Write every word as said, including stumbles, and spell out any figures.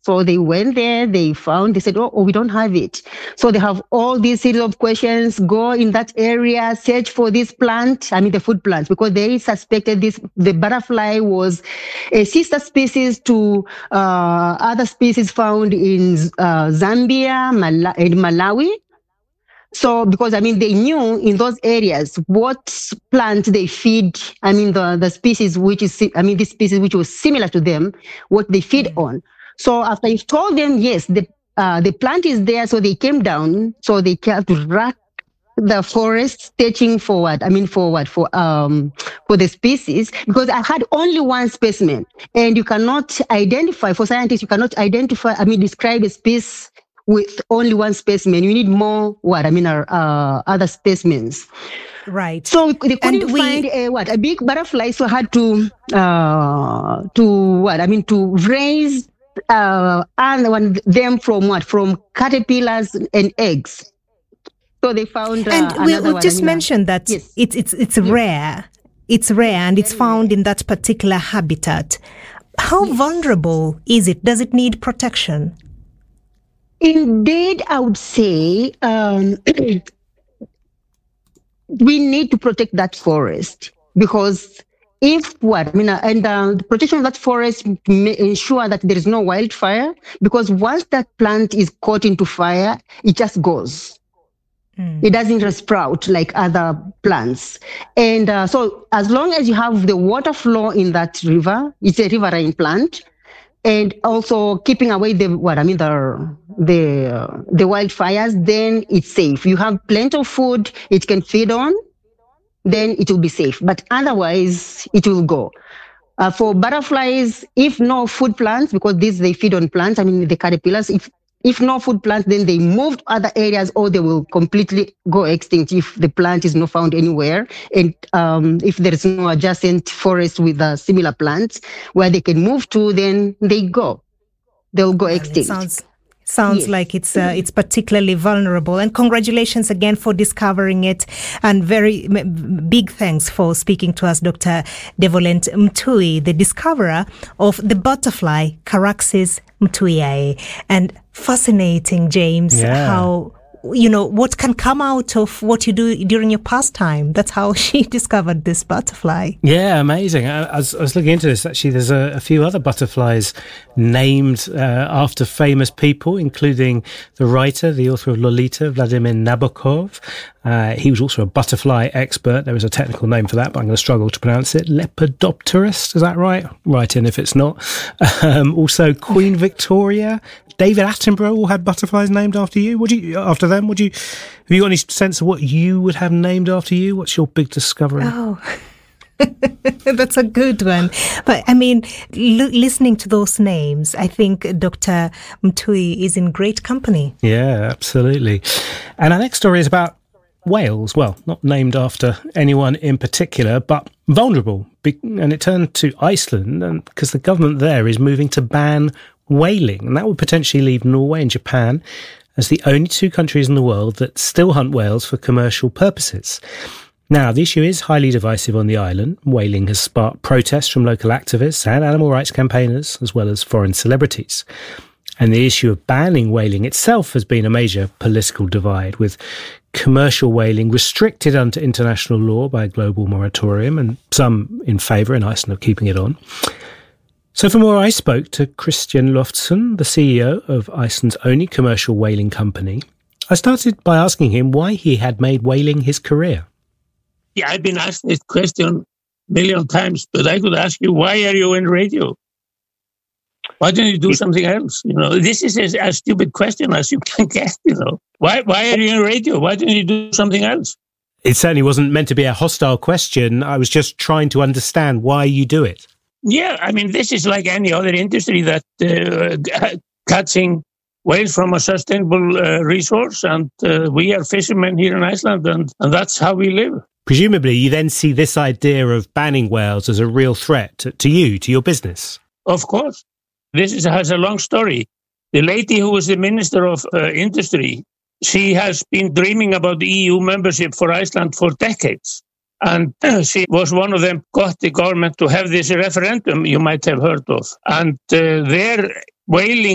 So they went there, they found, they said, oh, oh, we don't have it. So they have all these series of questions, go in that area, search for this plant, I mean the food plant, because they suspected this, the butterfly was a sister species to uh, other species found in uh, Zambia Mal- and Malawi. So, because, I mean, they knew in those areas what plant they feed, I mean, the, the species which is, I mean, this species which was similar to them, what they feed mm-hmm. on. So after you've told them, yes, the, uh, the plant is there, so they came down, so they have to rack the forest, searching forward, I mean, forward for, um, for the species, because I had only one specimen, and you cannot identify, for scientists, you cannot identify, I mean, describe a species with only one specimen. You need more, what, I mean, uh, other specimens. Right. So they couldn't and we... find a, what, a big butterfly, so had to, uh, to what, I mean, to raise uh, and one, them from what, from caterpillars and eggs. So they found uh, and we, we one, just I mean, mentioned that yes. it's it's it's yes. rare. It's rare and it's found in that particular habitat. How yes. vulnerable is it? Does it need protection? Indeed, I would say um, we need to protect that forest, because if what, I mean, uh, and uh, the protection of that forest may ensure that there is no wildfire, because once that plant is caught into fire, it just goes. Mm. It doesn't sprout like other plants. And uh, so as long as you have the water flow in that river, it's a riverine plant, and also keeping away the what I mean the the uh, the wildfires, then it's safe. You have plenty of food it can feed on, then it will be safe. But otherwise, it will go. Uh, for butterflies, if no food plants, because these they feed on plants. I mean the caterpillars. If if no food plants, then they move to other areas, or they will completely go extinct if the plant is not found anywhere. And um, if there is no adjacent forest with uh, similar plants where they can move to, then they go. They'll go well, extinct. It sounds sounds yes. like it's uh, it's particularly vulnerable. And congratulations again for discovering it. And very m- big thanks for speaking to us, Doctor Devolent Mtui, the discoverer of the butterfly Charaxis mtuiae. And fascinating, James, yeah. how, you know, what can come out of what you do during your pastime. That's how she discovered this butterfly. Yeah, amazing. I, I, was, I was looking into this. Actually, there's a, a few other butterflies named uh, after famous people, including the writer, the author of Lolita, Vladimir Nabokov. Uh, he was also a butterfly expert. There was a technical name for that, but I'm going to struggle to pronounce it. Lepidopterus, is that right? Write in if it's not. Um, also, Queen Victoria, David Attenborough all had butterflies named after you. Would you after them? Would you have you got any sense of what you would have named after you? What's your big discovery? Oh. That's a good one. But I mean, l- listening to those names, I think Doctor Mtui is in great company. Yeah, absolutely. And our next story is about whales. Well, not named after anyone in particular, but vulnerable. And it turned to Iceland because the government there is moving to ban whaling. And that would potentially leave Norway and Japan as the only two countries in the world that still hunt whales for commercial purposes. Now, the issue is highly divisive on the island. Whaling has sparked protests from local activists and animal rights campaigners, as well as foreign celebrities. And the issue of banning whaling itself has been a major political divide, with commercial whaling restricted under international law by a global moratorium, and some in favour in Iceland of keeping it on. So for more, I spoke to Christian Loftsson, the C E O of Iceland's only commercial whaling company. I started by asking him why he had made whaling his career. Yeah, I've been asked this question a million times, but I could ask you, why are you in radio? Why don't you do something else? You know, this is as, as stupid question as you can get, you know. Why why are you in radio? Why don't you do something else? It certainly wasn't meant to be a hostile question. I was just trying to understand why you do it. Yeah, I mean, this is like any other industry that uh, catching whales from a sustainable uh, resource. And uh, we are fishermen here in Iceland, and, and that's how we live. Presumably, you then see this idea of banning whales as a real threat to, to you, to your business. Of course. This is, has a long story. The lady who was the Minister of uh, Industry, she has been dreaming about the E U membership for Iceland for decades. And uh, she was one of them, got the government to have this referendum you might have heard of. And uh, their whaling